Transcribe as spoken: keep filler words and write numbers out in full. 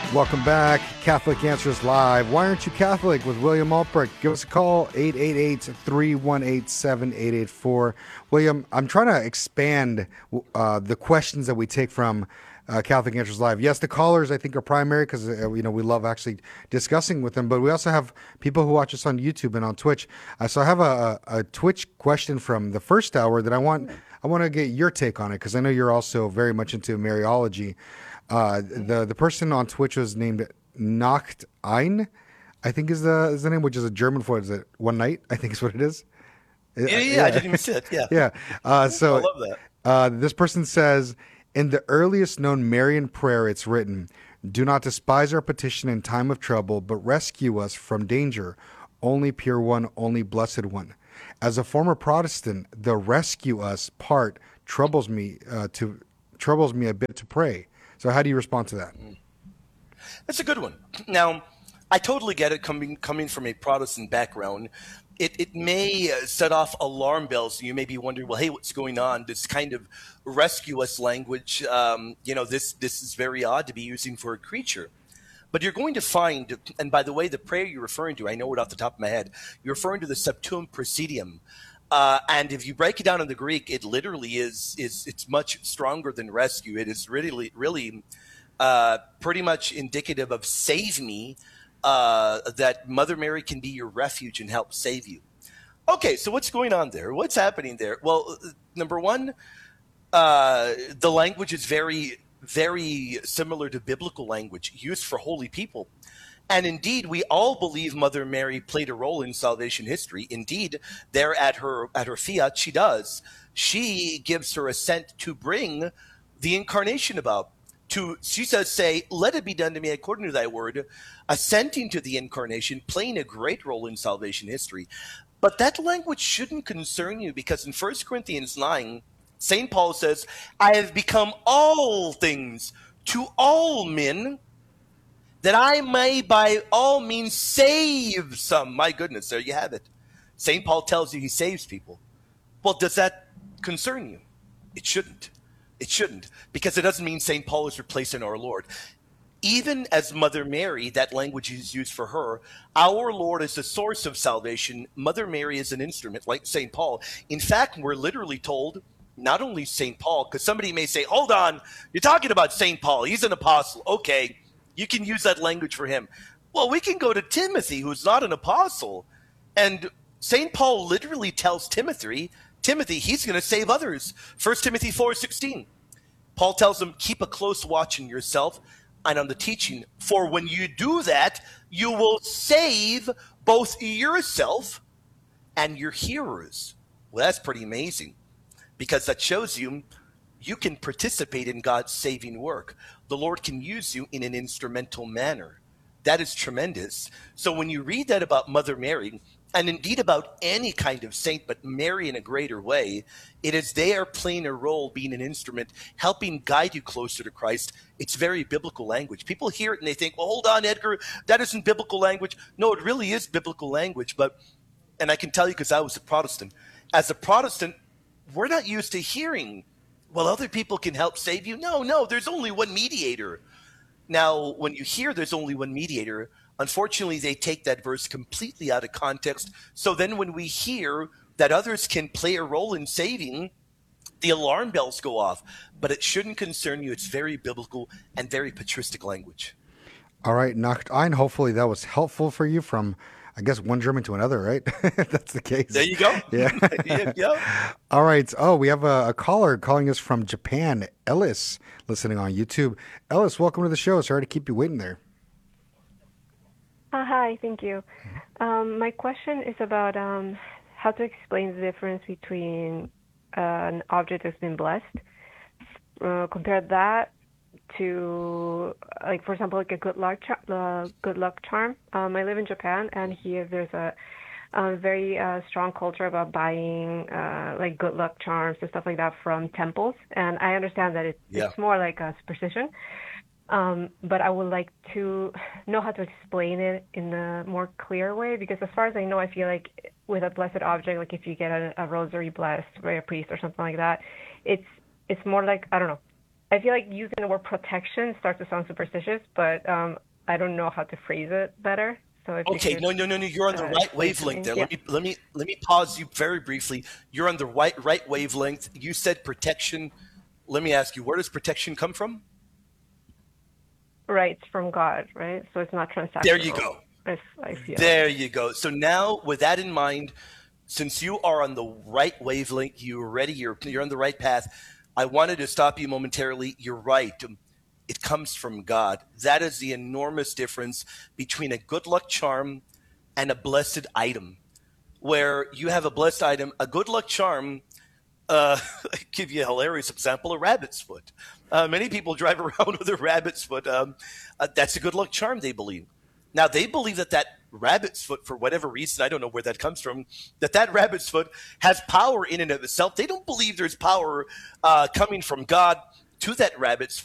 Welcome back. Catholic Answers Live. Why aren't you Catholic with William Albright? Give us a call, eight eight eight, three one eight, seven eight eight four. William, I'm trying to expand uh, the questions that we take from uh, Catholic Answers Live. Yes, the callers, I think, are primary because uh, you know we love actually discussing with them, but we also have people who watch us on YouTube and on Twitch. Uh, so I have a, a, a Twitch question from the first hour that I want I want to get your take on it because I know you're also very much into Mariology. Uh, the the person on Twitch was named Nacht Ein, I think is the is the name, which is a German for is it one night? I think is what it is. Yeah, yeah, yeah. I didn't even see it. Yeah, yeah. Uh, so I love that. Uh, this person says, in the earliest known Marian prayer, it's written, "Do not despise our petition in time of trouble, but rescue us from danger. Only pure one, only blessed one." As a former Protestant, the "rescue us" part troubles me uh, to troubles me a bit to pray. So how do you respond to that? That's a good one. Now, I totally get it coming coming from a Protestant background. It, it may uh, set off alarm bells. You may be wondering, well, hey, what's going on? This kind of rescue us language, um, you know, this, this is very odd to be using for a creature. But you're going to find, and by the way, the prayer you're referring to, I know it off the top of my head, you're referring to the Septuum Praesidium. Uh, and if you break it down in the Greek, it literally is is it's much stronger than rescue. It is really really uh, pretty much indicative of save me, uh, that Mother Mary can be your refuge and help save you. Okay, so what's going on there? What's happening there? Well, number one, uh, the language is very very similar to biblical language used for holy people. And indeed, we all believe Mother Mary played a role in salvation history. Indeed, there at her at her fiat, she does. She gives her assent to bring the incarnation about. To she says, "Say, let it be done to me according to thy word," assenting to the incarnation, playing a great role in salvation history. But that language shouldn't concern you because in First Corinthians nine, Saint Paul says, "I have become all things to all men, that I may by all means save some." My goodness, there you have it. Saint Paul tells you he saves people. Well, does that concern you? It shouldn't. It shouldn't, because it doesn't mean Saint Paul is replacing our Lord. Even as Mother Mary, that language is used for her, our Lord is the source of salvation. Mother Mary is an instrument, like Saint Paul. In fact, we're literally told, not only Saint Paul, because somebody may say, hold on, you're talking about Saint Paul. He's an apostle. Okay. You can use that language for him. Well, we can go to Timothy, who's not an apostle. And Saint Paul literally tells Timothy, Timothy, he's going to save others. First Timothy four sixteen. Paul tells him, keep a close watch on yourself and on the teaching. For when you do that, you will save both yourself and your hearers. Well, that's pretty amazing, because that shows you you can participate in God's saving work. The Lord can use you in an instrumental manner. That is tremendous. So when you read that about Mother Mary, and indeed about any kind of saint, but Mary in a greater way, it is they are playing a role, being an instrument, helping guide you closer to Christ. It's very biblical language. People hear it and they think, well, hold on, Edgar, that isn't biblical language. No, it really is biblical language. But, and I can tell you because I was a Protestant. As a Protestant, we're not used to hearing, well, other people can help save you. No, no, there's only one mediator. Now, when you hear there's only one mediator, unfortunately, they take that verse completely out of context. So then when we hear that others can play a role in saving, the alarm bells go off. But it shouldn't concern you. It's very biblical and very patristic language. All right, Nacht Ein. Hopefully that was helpful for you from, I guess, one German to another, right? That's the case. There you go. Yeah. yeah, yeah. All right. Oh, we have a, a caller calling us from Japan, Ellis, listening on YouTube. Ellis, welcome to the show. Sorry to keep you waiting there. Uh, hi, thank you. Um, my question is about um, how to explain the difference between uh, an object that's been blessed. Uh, compare that to, like, for example, like a good luck, char- uh, good luck charm. Um, I live in Japan, and here there's a, a very uh, strong culture about buying uh, like good luck charms and stuff like that from temples. And I understand that it, Yeah. it's more like a superstition. Um, but I would like to know how to explain it in a more clear way, because as far as I know, I feel like with a blessed object, like if you get a, a rosary blessed by a priest or something like that, it's it's more like, I don't know, I feel like using the word protection starts to sound superstitious, but um, I don't know how to phrase it better. So if you Okay, could no, no, no, no. You're on the uh, right explain to wavelength me. there. Yeah. Let me, let me, let me pause you very briefly. You're on the right, right wavelength. You said protection. Let me ask you, where does protection come from? Right, it's from God, right? So it's not There you transactional. go. I, I feel. There you go. So now, with that in mind, since you are on the right wavelength, you're ready, you're, you're on the right path, I wanted to stop you momentarily. You're right. It comes from God. That is the enormous difference between a good luck charm and a blessed item. Where you have a blessed item, a good luck charm, uh, I give you a hilarious example, a rabbit's foot. Uh, many people drive around with a rabbit's foot. Um, uh, that's a good luck charm, they believe. Now, they believe that that rabbit's foot, for whatever reason, I don't know where that comes from, that that rabbit's foot has power in and of itself. They don't believe there's power uh, coming from God to that rabbit's foot.